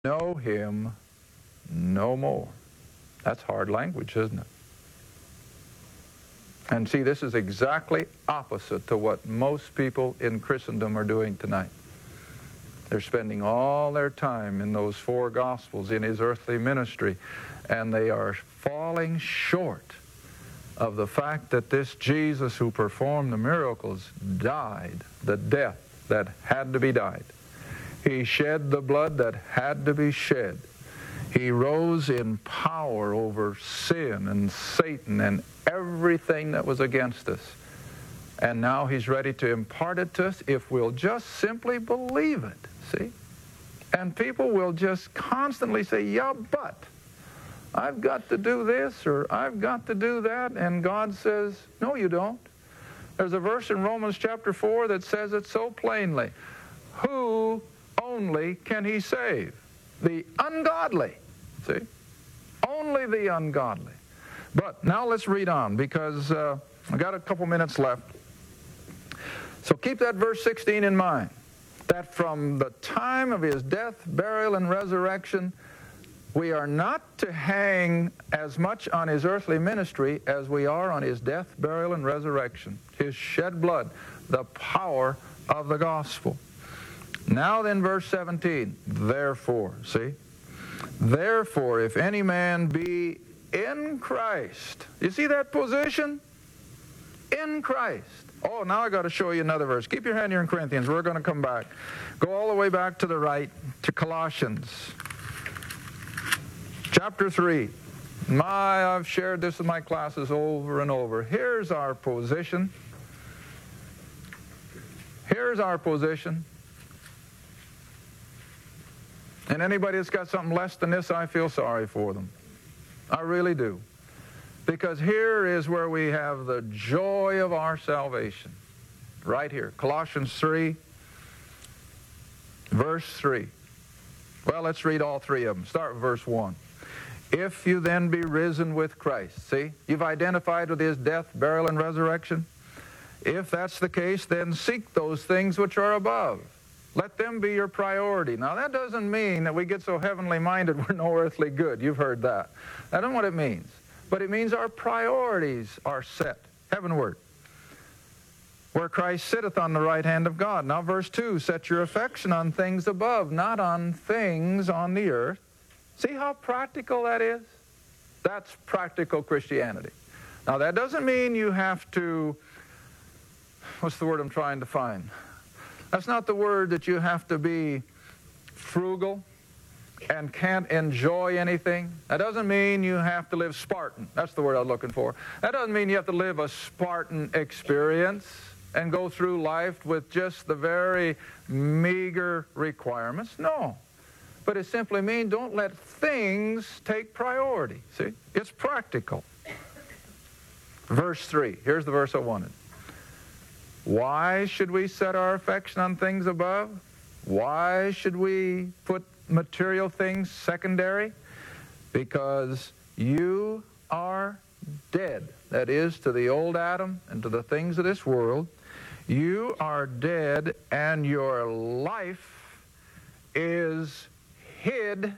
know him no more. That's hard language, isn't it? And see, this is exactly opposite to what most people in Christendom are doing tonight. They're spending all their time in those four Gospels, in his earthly ministry, and they are falling short of the fact that this Jesus who performed the miracles died the death that had to be died. He shed the blood that had to be shed. He rose in power over sin and Satan and everything that was against us. And now he's ready to impart it to us if we'll just simply believe it, see? And people will just constantly say, yeah, but I've got to do this or I've got to do that. And God says, no, you don't. There's a verse in Romans chapter 4 that says it so plainly. Who only can he save? The ungodly. See? Only the ungodly. But now let's read on, because I've got a couple minutes left. So keep that verse 16 in mind, that from the time of his death, burial, and resurrection, we are not to hang as much on his earthly ministry as we are on his death, burial, and resurrection. His shed blood, the power of the gospel. Now then, verse 17, therefore, see? Therefore, if any man be in Christ. You see that position? In Christ. Oh, now I got to show you another verse. Keep your hand here in Corinthians. We're going to come back. Go all the way back to the right, to Colossians. Chapter 3. I've shared this in my classes over and over. Here's our position. Here's our position. And anybody that's got something less than this, I feel sorry for them. I really do. Because here is where we have the joy of our salvation. Right here. Colossians 3, verse 3. Well, let's read all three of them. Start with verse 1. If you then be risen with Christ. See? You've identified with his death, burial, and resurrection. If that's the case, then seek those things which are above. Let them be your priority. Now, that doesn't mean that we get so heavenly minded we're no earthly good. You've heard that. That isn't what it means. But it means our priorities are set heavenward, where Christ sitteth on the right hand of God. Now, verse 2, set your affection on things above, not on things on the earth. See how practical that is? That's practical Christianity. Now, that doesn't mean you have to, what's the word I'm trying to find? That's not the word that you have to be frugal and can't enjoy anything. That doesn't mean you have to live Spartan. That's the word I'm looking for. That doesn't mean you have to live a Spartan experience and go through life with just the very meager requirements. No. But it simply means don't let things take priority. See? It's practical. Verse 3. Here's the verse I wanted. Why should we set our affection on things above? Why should we put material things secondary? Because you are dead. That is, to the old Adam and to the things of this world. You are dead, and your life is hid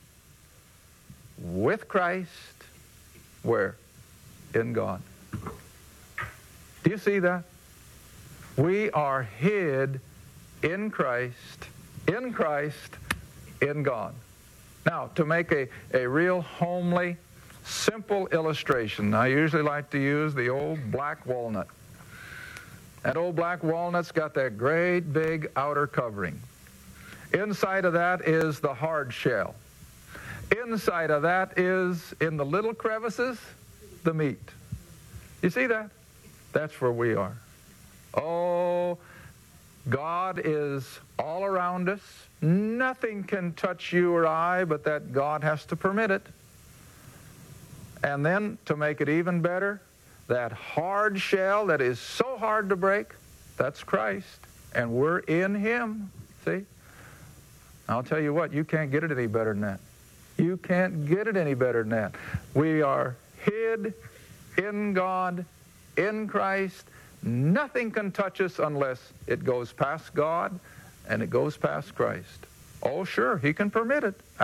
with Christ. Where? In God. Do you see that? We are hid in Christ, in God. Now, to make a real homely, simple illustration, I usually like to use the old black walnut. That old black walnut's got that great big outer covering. Inside of that is the hard shell. Inside of that is, in the little crevices, the meat. You see that? That's where we are. Oh, God is all around us. Nothing can touch you or I, but that God has to permit it. And then, to make it even better, that hard shell that is so hard to break, that's Christ. And we're in him. See? I'll tell you what, you can't get it any better than that. You can't get it any better than that. We are hid in God, in Christ. Nothing can touch us unless it goes past God and it goes past Christ. Oh, sure, he can permit it.